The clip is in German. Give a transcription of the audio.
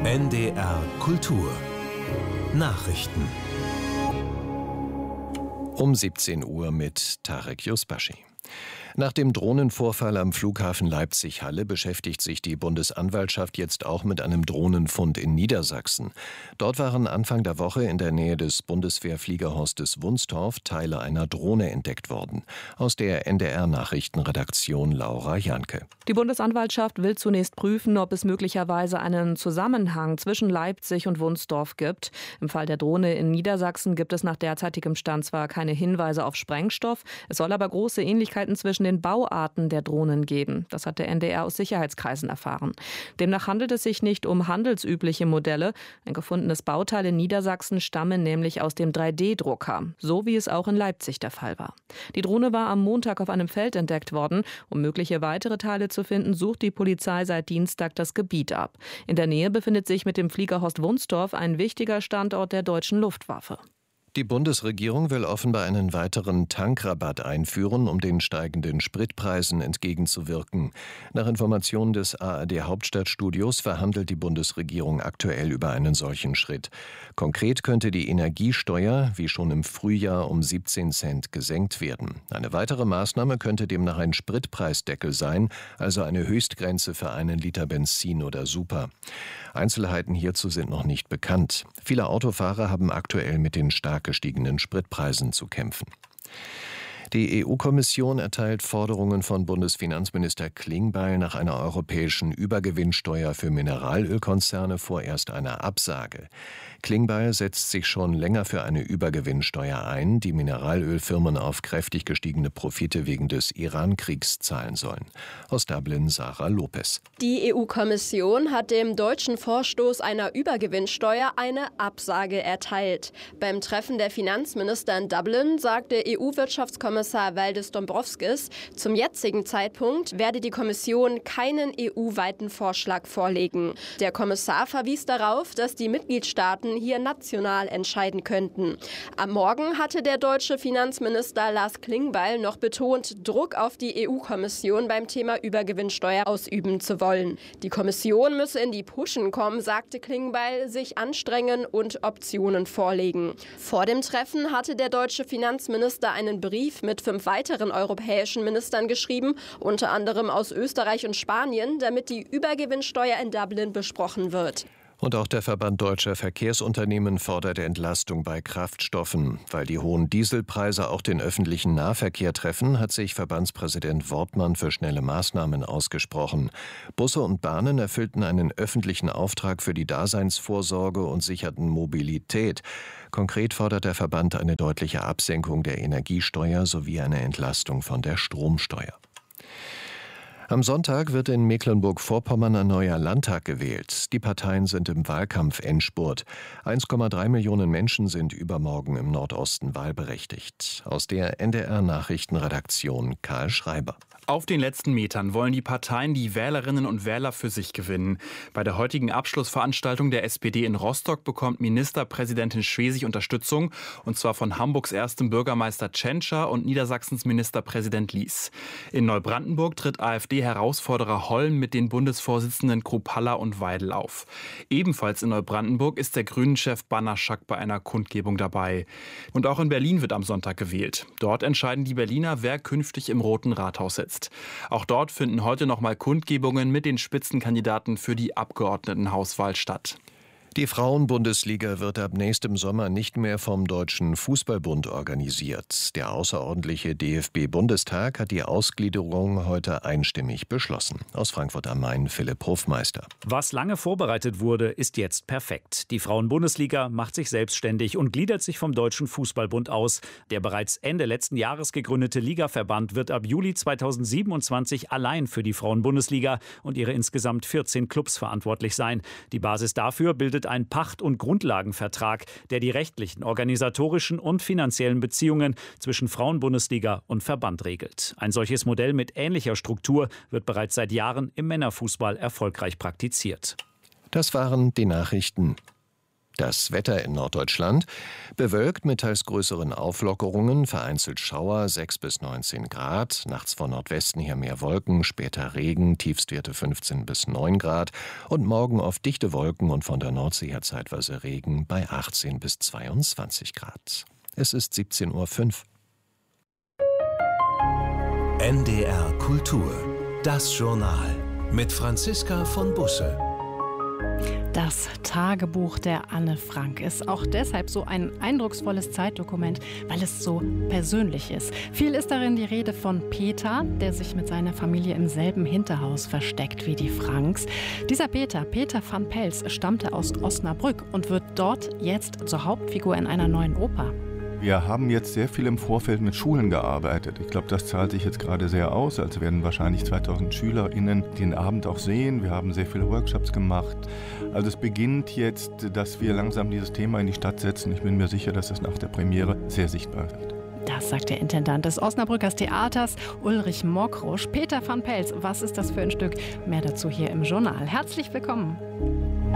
NDR Kultur Nachrichten Um 17 Uhr mit Tarek Yusbashi. Nach dem Drohnenvorfall am Flughafen Leipzig-Halle beschäftigt sich die Bundesanwaltschaft jetzt auch mit einem Drohnenfund in Niedersachsen. Dort waren Anfang der Woche in der Nähe des Bundeswehrfliegerhostes Wunstorf Teile einer Drohne entdeckt worden. Aus der NDR-Nachrichtenredaktion Laura Janke. Die Bundesanwaltschaft will zunächst prüfen, ob es möglicherweise einen Zusammenhang zwischen Leipzig und Wunstorf gibt. Im Fall der Drohne in Niedersachsen gibt es nach derzeitigem Stand zwar keine Hinweise auf Sprengstoff, es soll aber große Ähnlichkeiten zwischen den Bauarten der Drohnen geben. Das hat der NDR aus Sicherheitskreisen erfahren. Demnach handelt es sich nicht um handelsübliche Modelle. Ein gefundenes Bauteil in Niedersachsen stamme nämlich aus dem 3D-Drucker, so wie es auch in Leipzig der Fall war. Die Drohne war am Montag auf einem Feld entdeckt worden. Um mögliche weitere Teile zu finden, sucht die Polizei seit Dienstag das Gebiet ab. In der Nähe befindet sich mit dem Fliegerhorst Wunstorf ein wichtiger Standort der deutschen Luftwaffe. Die Bundesregierung will offenbar einen weiteren Tankrabatt einführen, um den steigenden Spritpreisen entgegenzuwirken. Nach Informationen des ARD-Hauptstadtstudios verhandelt die Bundesregierung aktuell über einen solchen Schritt. Konkret könnte die Energiesteuer, wie schon im Frühjahr, um 17 Cent gesenkt werden. Eine weitere Maßnahme könnte demnach ein Spritpreisdeckel sein, also eine Höchstgrenze für einen Liter Benzin oder Super. Einzelheiten hierzu sind noch nicht bekannt. Viele Autofahrer haben aktuell mit den stark gestiegenen Spritpreisen zu kämpfen. Die EU-Kommission erteilt Forderungen von Bundesfinanzminister Klingbeil nach einer europäischen Übergewinnsteuer für Mineralölkonzerne vorerst eine Absage. Klingbeil setzt sich schon länger für eine Übergewinnsteuer ein, die Mineralölfirmen auf kräftig gestiegene Profite wegen des Iran-Kriegs zahlen sollen. Aus Dublin Sarah Lopez. Die EU-Kommission hat dem deutschen Vorstoß einer Übergewinnsteuer eine Absage erteilt. Beim Treffen der Finanzminister in Dublin sagte EU-Wirtschaftskommissar Valdis Dombrovskis, zum jetzigen Zeitpunkt werde die Kommission keinen EU-weiten Vorschlag vorlegen. Der Kommissar verwies darauf, dass die Mitgliedstaaten hier national entscheiden könnten. Am Morgen hatte der deutsche Finanzminister Lars Klingbeil noch betont, Druck auf die EU-Kommission beim Thema Übergewinnsteuer ausüben zu wollen. Die Kommission müsse in die Puschen kommen, sagte Klingbeil, sich anstrengen und Optionen vorlegen. Vor dem Treffen hatte der deutsche Finanzminister einen Brief mit 5 weiteren europäischen Ministern geschrieben, unter anderem aus Österreich und Spanien, damit die Übergewinnsteuer in Dublin besprochen wird. Und auch der Verband Deutscher Verkehrsunternehmen fordert Entlastung bei Kraftstoffen. Weil die hohen Dieselpreise auch den öffentlichen Nahverkehr treffen, hat sich Verbandspräsident Wortmann für schnelle Maßnahmen ausgesprochen. Busse und Bahnen erfüllten einen öffentlichen Auftrag für die Daseinsvorsorge und sicherten Mobilität. Konkret fordert der Verband eine deutliche Absenkung der Energiesteuer sowie eine Entlastung von der Stromsteuer. Am Sonntag wird in Mecklenburg-Vorpommern ein neuer Landtag gewählt. Die Parteien sind im Wahlkampf-Endspurt. 1,3 Millionen Menschen sind übermorgen im Nordosten wahlberechtigt. Aus der NDR-Nachrichtenredaktion Karl Schreiber. Auf den letzten Metern wollen die Parteien die Wählerinnen und Wähler für sich gewinnen. Bei der heutigen Abschlussveranstaltung der SPD in Rostock bekommt Ministerpräsidentin Schwesig Unterstützung, und zwar von Hamburgs erstem Bürgermeister Tschentscher und Niedersachsens Ministerpräsident Lies. In Neubrandenburg tritt AfD-Herausforderer Holm mit den Bundesvorsitzenden Kruppalla und Weidel auf. Ebenfalls in Neubrandenburg ist der Grünen-Chef Banaschak bei einer Kundgebung dabei. Und auch in Berlin wird am Sonntag gewählt. Dort entscheiden die Berliner, wer künftig im Roten Rathaus sitzt. Auch dort finden heute nochmal Kundgebungen mit den Spitzenkandidaten für die Abgeordnetenhauswahl statt. Die Frauenbundesliga wird ab nächstem Sommer nicht mehr vom Deutschen Fußballbund organisiert. Der außerordentliche DFB-Bundestag hat die Ausgliederung heute einstimmig beschlossen. Aus Frankfurt am Main Philipp Hofmeister. Was lange vorbereitet wurde, ist jetzt perfekt. Die Frauenbundesliga macht sich selbstständig und gliedert sich vom Deutschen Fußballbund aus. Der bereits Ende letzten Jahres gegründete Ligaverband wird ab Juli 2027 allein für die Frauenbundesliga und ihre insgesamt 14 Clubs verantwortlich sein. Die Basis dafür bildet ein Pacht- und Grundlagenvertrag, der die rechtlichen, organisatorischen und finanziellen Beziehungen zwischen Frauenbundesliga und Verband regelt. Ein solches Modell mit ähnlicher Struktur wird bereits seit Jahren im Männerfußball erfolgreich praktiziert. Das waren die Nachrichten. Das Wetter in Norddeutschland: bewölkt mit teils größeren Auflockerungen, vereinzelt Schauer, 6 bis 19 Grad. Nachts von Nordwesten her mehr Wolken, später Regen, Tiefstwerte 15 bis 9 Grad. Und morgen oft dichte Wolken und von der Nordsee her zeitweise Regen bei 18 bis 22 Grad. Es ist 17:05 Uhr. NDR Kultur. Das Journal mit Franziska von Busse. Das Tagebuch der Anne Frank ist auch deshalb so ein eindrucksvolles Zeitdokument, weil es so persönlich ist. Viel ist darin die Rede von Peter, der sich mit seiner Familie im selben Hinterhaus versteckt wie die Franks. Dieser Peter van Pels, stammte aus Osnabrück und wird dort jetzt zur Hauptfigur in einer neuen Oper. Wir haben jetzt sehr viel im Vorfeld mit Schulen gearbeitet. Ich glaube, das zahlt sich jetzt gerade sehr aus. Also werden wahrscheinlich 2000 SchülerInnen den Abend auch sehen. Wir haben sehr viele Workshops gemacht. Also es beginnt jetzt, dass wir langsam dieses Thema in die Stadt setzen. Ich bin mir sicher, dass es nach der Premiere sehr sichtbar wird. Das sagt der Intendant des Osnabrückers Theaters, Ulrich Mokrusch. Peter van Pels, was ist das für ein Stück? Mehr dazu hier im Journal. Herzlich willkommen.